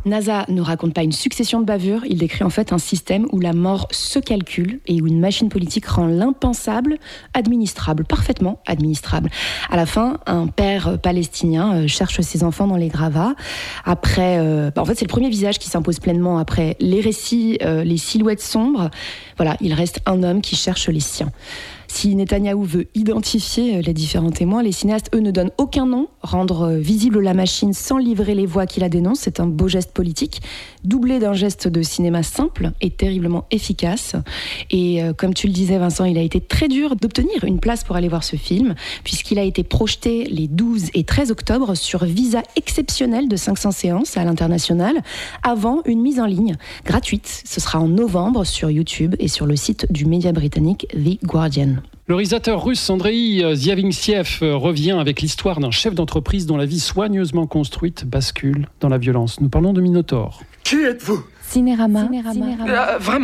NASA ne raconte pas une succession de bavures, il décrit en fait un système où la mort se calcule et où une machine politique rend l'impensable administrable, parfaitement administrable. À la fin, un père palestinien cherche ses enfants dans les gravats. Après, en fait, c'est le premier visage qui s'impose pleinement après les récits, les silhouettes sombres. Voilà, il reste un homme qui cherche les siens. Si Netanyahou veut identifier les différents témoins, les cinéastes, eux, ne donnent aucun nom. Rendre visible la machine sans livrer les voix qui la dénoncent, c'est un beau geste politique, doublé d'un geste de cinéma simple et terriblement efficace. Et comme tu le disais, Vincent, il a été très dur d'obtenir une place pour aller voir ce film, puisqu'il a été projeté les 12 et 13 octobre sur visa exceptionnel de 500 séances à l'international, avant une mise en ligne gratuite. Ce sera en novembre sur YouTube et sur le site du média britannique The Guardian. Le réalisateur russe Andrei Zvyagintsev revient avec l'histoire d'un chef d'entreprise dont la vie soigneusement construite bascule dans la violence. Nous parlons de Minotaur. Qui êtes-vous ? Cinérama. Vraiment ?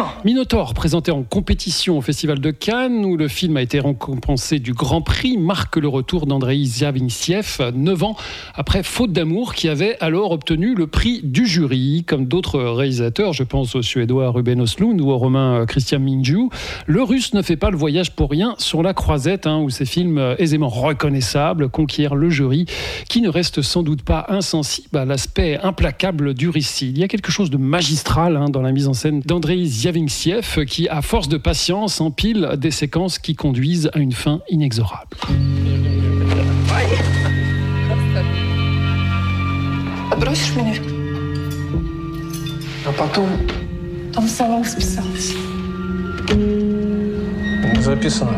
Minotaur, présenté en compétition au Festival de Cannes, où le film a été récompensé du Grand Prix, marque le retour d'Andrei Zvyagintsev, 9 ans après Faute d'amour, qui avait alors obtenu le prix du jury. Comme d'autres réalisateurs, je pense au Suédois Ruben Östlund ou au Romain Christian Minju, le Russe ne fait pas le voyage pour rien sur la croisette, où ces films aisément reconnaissables conquièrent le jury, qui ne reste sans doute pas insensible à l'aspect implacable du récit. Il y a quelque chose de magistral dans la mise en scène d'Andrei Zvyagintsev qui, à force de patience, empile des séquences qui conduisent à une fin inexorable. Отбросишь меня? А потом... Там салон списалась. Записано.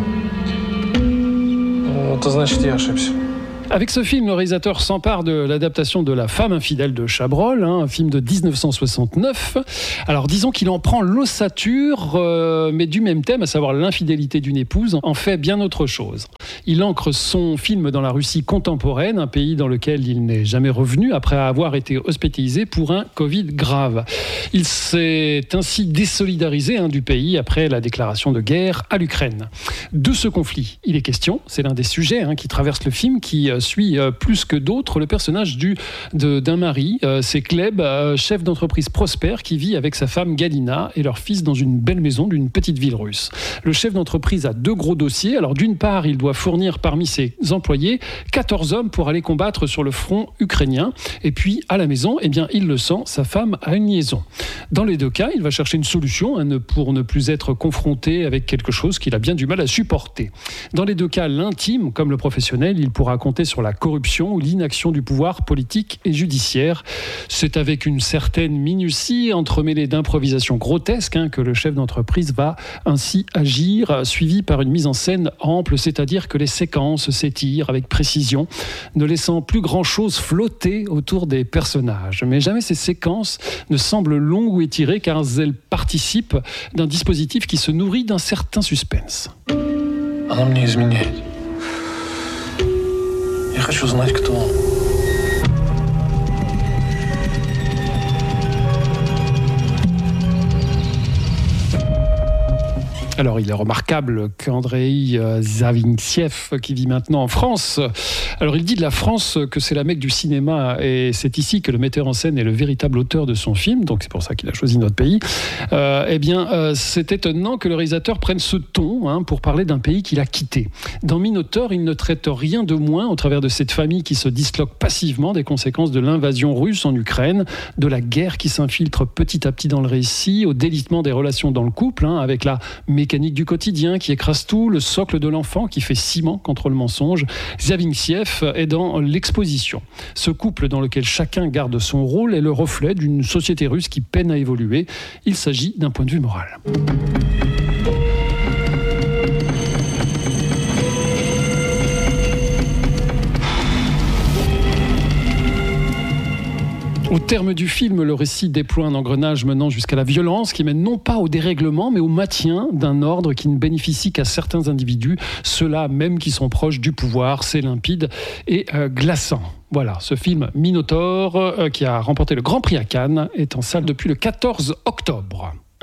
Это значит, я ошибся. Avec ce film, le réalisateur s'empare de l'adaptation de La femme infidèle de Chabrol, un film de 1969. Alors disons qu'il en prend l'ossature, mais du même thème, à savoir l'infidélité d'une épouse, en fait bien autre chose. Il ancre son film dans la Russie contemporaine, un pays dans lequel il n'est jamais revenu après avoir été hospitalisé pour un Covid grave. Il s'est ainsi désolidarisé du pays après la déclaration de guerre à l'Ukraine. De ce conflit, il est question, c'est l'un des sujets qui traverse le film, qui suit plus que d'autres le personnage d'un mari, c'est Gleb, chef d'entreprise prospère qui vit avec sa femme Galina et leur fils dans une belle maison d'une petite ville russe. Le chef d'entreprise a 2 gros dossiers. Alors d'une part, il doit fournir parmi ses employés 14 hommes pour aller combattre sur le front ukrainien. Et puis à la maison, il le sent, sa femme a une liaison. Dans les 2 cas, il va chercher une solution pour ne plus être confronté avec quelque chose qu'il a bien du mal à supporter. Dans les 2 cas, l'intime comme le professionnel, il pourra compter sur la corruption ou l'inaction du pouvoir politique et judiciaire. C'est avec une certaine minutie entremêlée d'improvisation grotesque que le chef d'entreprise va ainsi agir, suivi par une mise en scène ample, c'est-à-dire que les séquences s'étirent avec précision, ne laissant plus grand-chose flotter autour des personnages. Mais jamais ces séquences ne semblent longues ou étirées, car elles participent d'un dispositif qui se nourrit d'un certain suspense. Она мне изменяет. Я хочу знать, кто он. Alors, il est remarquable qu'Andrei Zvyagintsev, qui vit maintenant en France, alors il dit de la France que c'est la Mecque du cinéma, et c'est ici que le metteur en scène est le véritable auteur de son film, donc c'est pour ça qu'il a choisi notre pays. C'est étonnant que le réalisateur prenne ce ton pour parler d'un pays qu'il a quitté. Dans Minotaur, il ne traite rien de moins, au travers de cette famille qui se disloque passivement, des conséquences de l'invasion russe en Ukraine, de la guerre qui s'infiltre petit à petit dans le récit, au délitement des relations dans le couple, avec la mécanique du quotidien qui écrase tout, le socle de l'enfant qui fait ciment contre le mensonge. Zvyagintsev est dans l'exposition. Ce couple dans lequel chacun garde son rôle est le reflet d'une société russe qui peine à évoluer. Il s'agit d'un point de vue moral. Au terme du film, le récit déploie un engrenage menant jusqu'à la violence qui mène non pas au dérèglement, mais au maintien d'un ordre qui ne bénéficie qu'à certains individus, ceux-là même qui sont proches du pouvoir. C'est limpide et glaçant. Voilà, ce film Minotaur, qui a remporté le Grand Prix à Cannes, est en salle depuis le 14 octobre.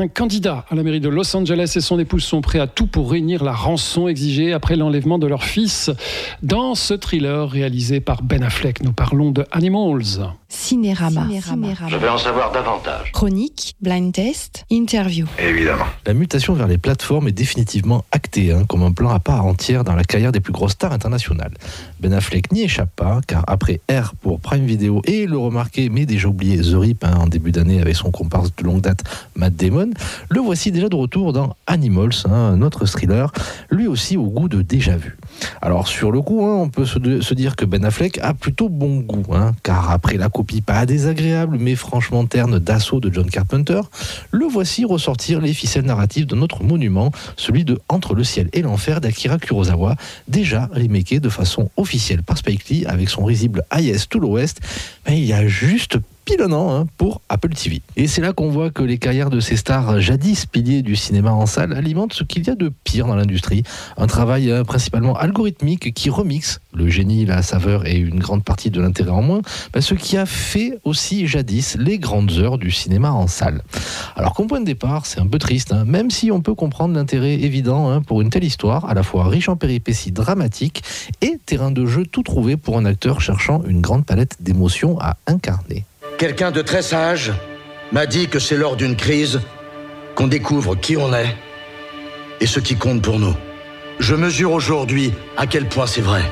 Un candidat à la mairie de Los Angeles et son épouse sont prêts à tout pour réunir la rançon exigée après l'enlèvement de leur fils. Dans ce thriller réalisé par Ben Affleck, nous parlons de Animals. Cinérama. Je veux en savoir davantage. Chronique, blind test, interview. Évidemment. La mutation vers les plateformes est définitivement actée, comme un plan à part entière dans la carrière des plus grosses stars internationales. Ben Affleck n'y échappe pas, car après R pour Prime Video et le remarqué mais déjà oublié The Rip en début d'année avec son comparse de longue date Matt Damon, le voici déjà de retour dans Animals, un autre thriller, lui aussi au goût de déjà vu. Alors sur le coup, on peut se dire que Ben Affleck a plutôt bon goût, car après la copie pas désagréable mais franchement terne d'Assaut de John Carpenter, le voici ressortir les ficelles narratives de notre monument, celui de Entre le ciel et l'enfer d'Akira Kurosawa, déjà remaké de façon officielle par Spike Lee avec son risible Highest to Lowest, mais il y a juste pile un an pour Apple TV. Et c'est là qu'on voit que les carrières de ces stars jadis piliers du cinéma en salle alimentent ce qu'il y a de pire dans l'industrie. Un travail principalement algorithmique qui remixe le génie, la saveur et une grande partie de l'intérêt en moins, ce qui a fait aussi jadis les grandes heures du cinéma en salle. Alors qu'au point de départ, c'est un peu triste, même si on peut comprendre l'intérêt évident pour une telle histoire, à la fois riche en péripéties dramatiques et terrain de jeu tout trouvé pour un acteur cherchant une grande palette d'émotions à incarner. Quelqu'un de très sage m'a dit que c'est lors d'une crise qu'on découvre qui on est et ce qui compte pour nous. Je mesure aujourd'hui à quel point c'est vrai.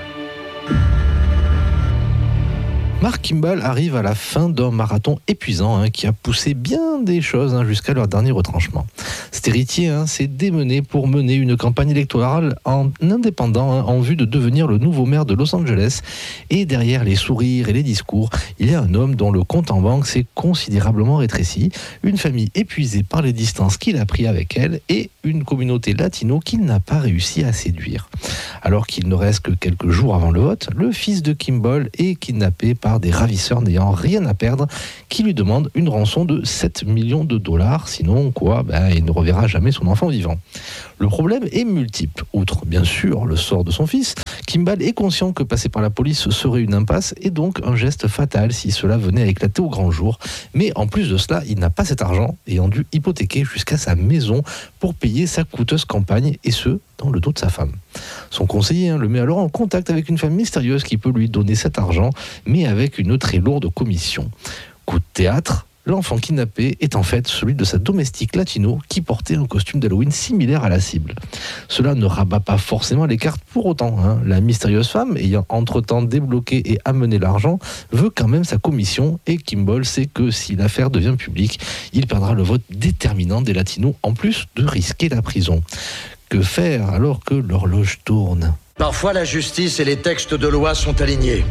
Mark Kimball arrive à la fin d'un marathon épuisant qui a poussé bien des choses jusqu'à leur dernier retranchement. Cet héritier s'est démené pour mener une campagne électorale en indépendant en vue de devenir le nouveau maire de Los Angeles. Et derrière les sourires et les discours, il y a un homme dont le compte en banque s'est considérablement rétréci, une famille épuisée par les distances qu'il a pris avec elle et une communauté latino qu'il n'a pas réussi à séduire. Alors qu'il ne reste que quelques jours avant le vote, le fils de Kimball est kidnappé par des ravisseurs n'ayant rien à perdre qui lui demandent une rançon de 7 millions de dollars, sinon il ne reverra jamais son enfant vivant. Le problème est multiple. Outre bien sûr le sort de son fils, Kimball est conscient que passer par la police serait une impasse et donc un geste fatal si cela venait à éclater au grand jour. Mais en plus de cela, il n'a pas cet argent ayant dû hypothéquer jusqu'à sa maison pour payer sa coûteuse campagne et ce, dans le dos de sa femme. Son conseiller le met alors en contact avec une femme mystérieuse qui peut lui donner cet argent, mais avec une très lourde commission. Coup de théâtre, l'enfant kidnappé est en fait celui de sa domestique latino qui portait un costume d'Halloween similaire à la cible. Cela ne rabat pas forcément les cartes pour autant. La mystérieuse femme, ayant entre-temps débloqué et amené l'argent, veut quand même sa commission et Kimball sait que si l'affaire devient publique, il perdra le vote déterminant des latinos en plus de risquer la prison. Que faire alors que l'horloge tourne ? Parfois la justice et les textes de loi sont alignés.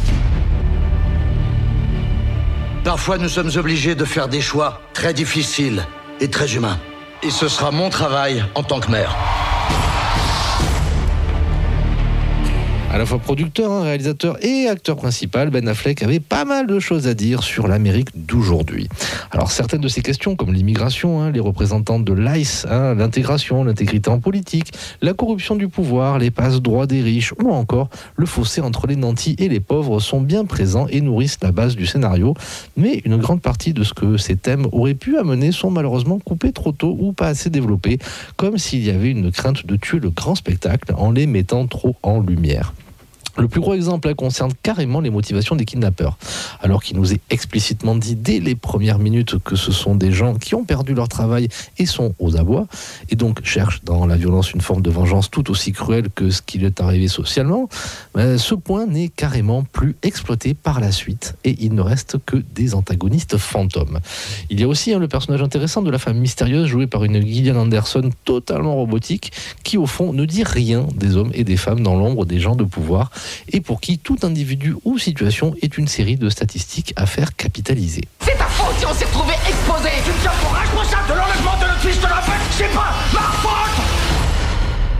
Parfois, nous sommes obligés de faire des choix très difficiles et très humains. Et ce sera mon travail en tant que maire. À la fois producteur, réalisateur et acteur principal, Ben Affleck avait pas mal de choses à dire sur l'Amérique d'aujourd'hui. Alors certaines de ces questions, comme l'immigration, les représentants de l'ICE, l'intégration, l'intégrité en politique, la corruption du pouvoir, les passe-droits des riches ou encore le fossé entre les nantis et les pauvres sont bien présents et nourrissent la base du scénario. Mais une grande partie de ce que ces thèmes auraient pu amener sont malheureusement coupés trop tôt ou pas assez développés, comme s'il y avait une crainte de tuer le grand spectacle en les mettant trop en lumière. Le plus gros exemple concerne carrément les motivations des kidnappeurs. Alors qu'il nous est explicitement dit dès les premières minutes que ce sont des gens qui ont perdu leur travail et sont aux abois, et donc cherchent dans la violence une forme de vengeance tout aussi cruelle que ce qui lui est arrivé socialement, ce point n'est carrément plus exploité par la suite et il ne reste que des antagonistes fantômes. Il y a aussi le personnage intéressant de la femme mystérieuse jouée par une Gillian Anderson totalement robotique qui au fond ne dit rien des hommes et des femmes dans l'ombre des gens de pouvoir et pour qui tout individu ou situation est une série de statistiques à faire capitaliser. C'est ta faute si on s'est retrouvé exposé. Tu me tiens pour responsable de l'enlèvement de notre fils de la fête. C'est pas ma faute.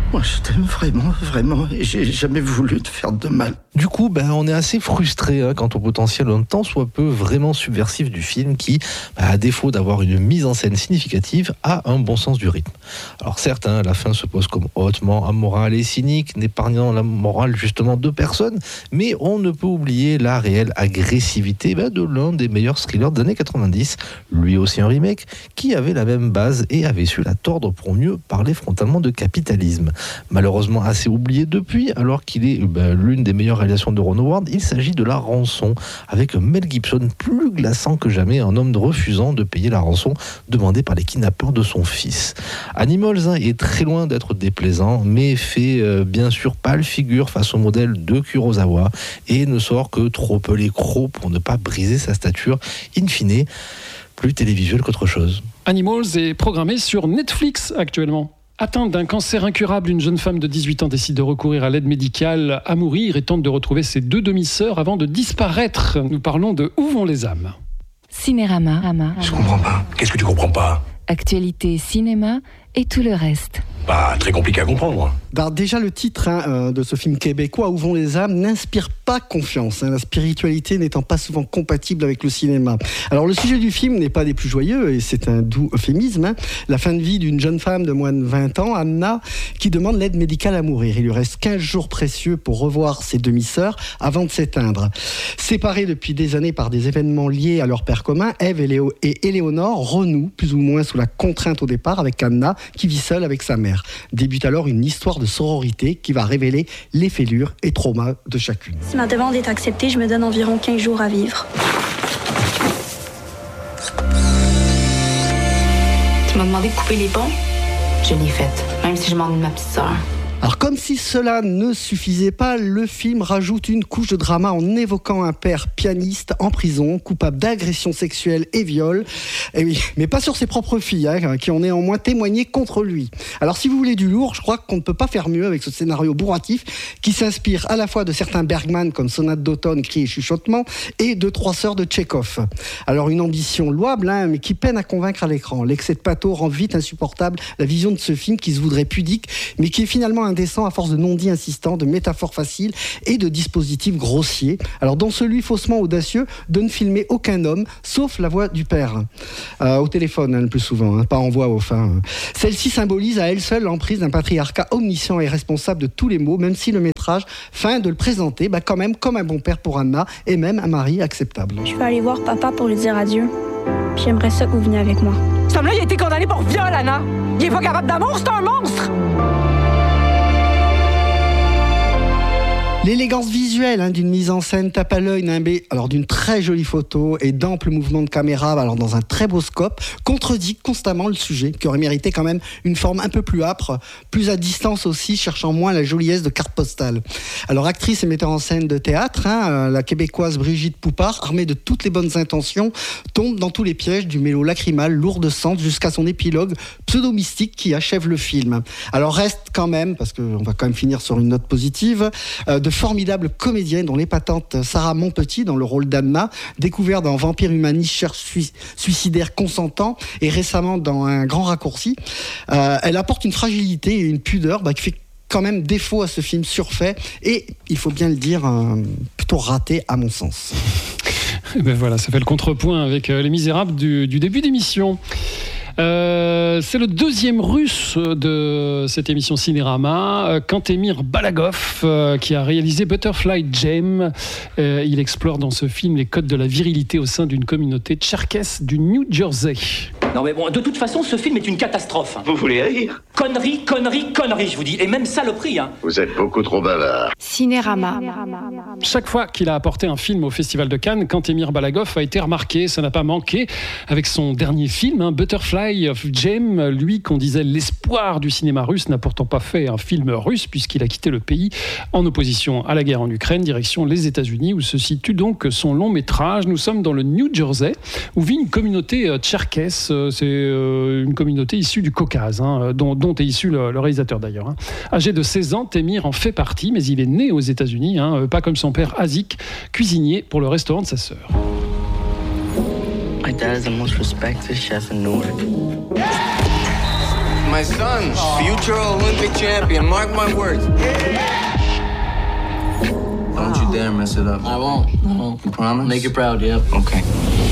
Moi, je t'aime vraiment, vraiment, et j'ai jamais voulu te faire de mal. Du coup, on est assez frustré quant au potentiel un tant soit peu vraiment subversif du film qui, à défaut d'avoir une mise en scène significative, a un bon sens du rythme. Alors certes, la fin se pose comme hautement amorale et cynique, n'épargnant la morale justement de personne, mais on ne peut oublier la réelle agressivité de l'un des meilleurs thrillers des années 90, lui aussi un remake, qui avait la même base et avait su la tordre pour mieux parler frontalement de capitalisme. Malheureusement assez oublié depuis, alors qu'il est l'une des meilleures réalisations de Ron Howard, il s'agit de La Rançon, avec Mel Gibson plus glaçant que jamais, un homme refusant de payer la rançon demandée par les kidnappeurs de son fils. Animals est très loin d'être déplaisant, mais fait bien sûr pâle figure face au modèle de Kurosawa et ne sort que trop peu les crocs pour ne pas briser sa stature, in fine, plus télévisuelle qu'autre chose. Animals est programmé sur Netflix actuellement. Atteinte d'un cancer incurable, une jeune femme de 18 ans décide de recourir à l'aide médicale à mourir et tente de retrouver ses 2 demi-sœurs avant de disparaître. Nous parlons de Où vont les âmes ? Cinérama. Je comprends pas. Qu'est-ce que tu comprends pas? Actualité, cinéma et tout le reste. Pas très compliqué à comprendre. Déjà, le titre de ce film québécois, Où vont les âmes, n'inspire pas confiance, la spiritualité n'étant pas souvent compatible avec le cinéma. Alors, le sujet du film n'est pas des plus joyeux, et c'est un doux euphémisme. La fin de vie d'une jeune femme de moins de 20 ans, Anna, qui demande l'aide médicale à mourir. Il lui reste 15 jours précieux pour revoir ses demi-sœurs avant de s'éteindre. Séparées depuis des années par des événements liés à leur père commun, Ève et Éléonore renouent, plus ou moins sous la contrainte au départ, avec Anna, qui vit seule avec sa mère. Débute alors une histoire de sororité qui va révéler les fêlures et traumas de chacune. Si ma demande est acceptée, je me donne environ 15 jours à vivre. Tu m'as demandé de couper les ponts? Je l'ai faite, même si je m'ennuie de ma petite sœur. Alors, comme si cela ne suffisait pas, le film rajoute une couche de drama en évoquant un père pianiste en prison, coupable d'agression sexuelle et viol. Et oui, mais pas sur ses propres filles, qui ont néanmoins témoigné contre lui. Alors, si vous voulez du lourd, je crois qu'on ne peut pas faire mieux avec ce scénario bourratif qui s'inspire à la fois de certains Bergman comme Sonate d'automne, Cris et chuchotements, et de Trois sœurs de Tchekhov. Alors, une ambition louable, mais qui peine à convaincre à l'écran. L'excès de pâteau rend vite insupportable la vision de ce film qui se voudrait pudique, mais qui est finalement indécent à force de non-dits insistants, de métaphores faciles et de dispositifs grossiers. Alors dans celui faussement audacieux de ne filmer aucun homme, sauf la voix du père, au téléphone le plus souvent, pas en voix off. Celle-ci symbolise à elle seule l'emprise d'un patriarcat omniscient et responsable de tous les maux, même si le métrage feint de le présenter quand même comme un bon père pour Anna et même un mari acceptable. Je vais aller voir papa pour lui dire adieu. Puis j'aimerais ça que vous veniez avec moi. Cet homme-là, il a été condamné pour viol, Anna. Il est pas capable d'amour, c'est un monstre. L'élégance visuelle d'une mise en scène tape à l'œil, alors d'une très jolie photo et d'amples mouvements de caméra, alors dans un très beau scope, contredit constamment le sujet, qui aurait mérité quand même une forme un peu plus âpre, plus à distance aussi, cherchant moins la joliesse de carte postale. Alors actrice et metteur en scène de théâtre, la québécoise Brigitte Poupard, armée de toutes les bonnes intentions, tombe dans tous les pièges du mélo lacrymal, lourd de sang, jusqu'à son épilogue pseudo-mystique qui achève le film. Alors reste quand même, parce qu'on va quand même finir sur une note positive, de formidable comédienne dont l'épatante Sarah Monpetit dans le rôle d'Anna, découverte dans Vampire humaniste, cher suicidaire consentant et récemment dans Un grand raccourci. Elle apporte une fragilité et une pudeur qui fait quand même défaut à ce film surfait et, il faut bien le dire, plutôt raté à mon sens. Voilà, ça fait le contrepoint avec Les Misérables du début d'émission. C'est le deuxième russe de cette émission Cinérama, Kantemir Balagov, qui a réalisé Butterfly Jam. Il explore dans ce film les codes de la virilité au sein d'une communauté tcherkesse du New Jersey. Non mais bon, de toute façon, ce film est une catastrophe. Vous voulez rire? Connerie, je vous dis. Et même saloperie, Vous êtes beaucoup trop bavard. Cinérama. Chaque fois qu'il a apporté un film au Festival de Cannes, Kantemir Balagov a été remarqué. Ça n'a pas manqué avec son dernier film, Butterfly Jam. Lui, qu'on disait l'espoir du cinéma russe, n'a pourtant pas fait un film russe puisqu'il a quitté le pays en opposition à la guerre en Ukraine, direction les États-Unis, où se situe donc son long métrage. Nous sommes dans le New Jersey, où vit une communauté tcherkesse. C'est une communauté issue du Caucase, dont est issu le réalisateur d'ailleurs. Âgé de 16 ans, Temir en fait partie, mais il est né aux États-Unis, pas comme son père Azik, cuisinier pour le restaurant de sa sœur. My dad is the most respected chef in Newark. My son, future Olympic champion, mark my words. Don't you dare mess it up. I won't. You promise? Make you proud, yep. Okay.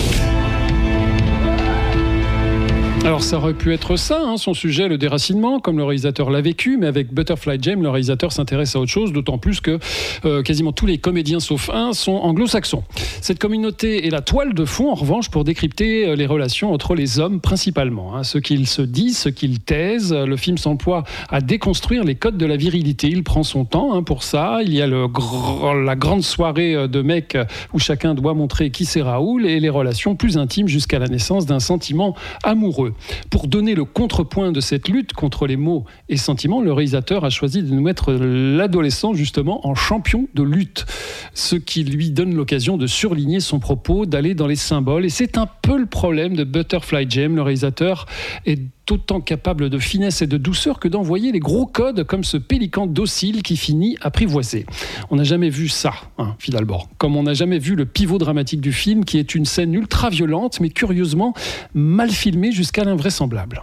Alors ça aurait pu être ça, son sujet, le déracinement, comme le réalisateur l'a vécu, mais avec Butterfly Jam, le réalisateur s'intéresse à autre chose, d'autant plus que quasiment tous les comédiens, sauf un, sont anglo-saxons. Cette communauté est la toile de fond, en revanche, pour décrypter les relations entre les hommes, principalement. Ce qu'ils se disent, ce qu'ils taisent. Le film s'emploie à déconstruire les codes de la virilité. Il prend son temps pour ça. Il y a la grande soirée de mecs où chacun doit montrer qui c'est Raoul, et les relations plus intimes jusqu'à la naissance d'un sentiment amoureux. Pour donner le contrepoint de cette lutte contre les mots et sentiments, le réalisateur a choisi de nous mettre l'adolescent justement en champion de lutte, ce qui lui donne l'occasion de surligner son propos, d'aller dans les symboles. Et c'est un peu le problème de Butterfly Jam. Le réalisateur est autant capable de finesse et de douceur que d'envoyer les gros codes comme ce pélican docile qui finit apprivoisé. On n'a jamais vu ça, finalement. Comme on n'a jamais vu le pivot dramatique du film, qui est une scène ultra violente, mais curieusement mal filmée jusqu'à l'invraisemblable.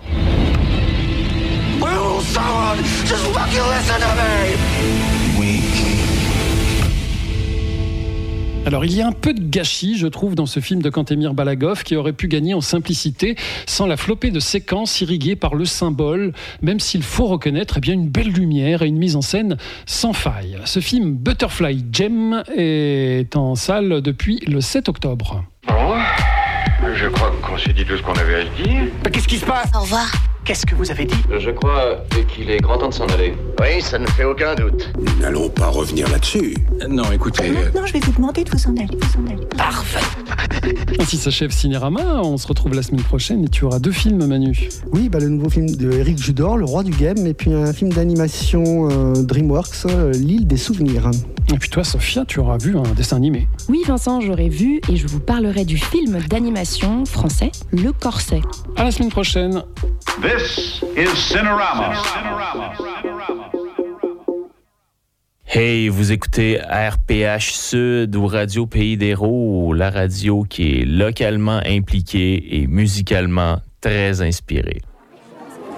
Alors, il y a un peu de gâchis, je trouve, dans ce film de Cantemir Balagov, qui aurait pu gagner en simplicité sans la flopée de séquences irriguées par le symbole, même s'il faut reconnaître une belle lumière et une mise en scène sans faille. Ce film Butterfly Jam est en salle depuis le 7 octobre. Bon, je crois qu'on s'est dit tout ce qu'on avait à se dire. Qu'est-ce qui se passe? Au revoir. Qu'est-ce que vous avez dit? Je crois qu'il est grand temps de s'en aller. Oui, ça ne fait aucun doute. Nous n'allons pas revenir là-dessus. Non, écoutez... Maintenant, je vais vous demander de vous en aller. Parfait. Ainsi s'achève Cinérama. On se retrouve la semaine prochaine et tu auras 2 films, Manu. Oui, le nouveau film de Eric Judor, Le Roi du Game, et puis un film d'animation DreamWorks, L'île des souvenirs. Et puis toi, Sophia, tu auras vu un dessin animé. Oui, Vincent, j'aurais vu et je vous parlerai du film d'animation français, Le Corset. À la semaine prochaine. This is Cinerama. Hey, vous écoutez RPH Sud ou Radio Pays d'Hérault, la radio qui est localement impliquée et musicalement très inspirée.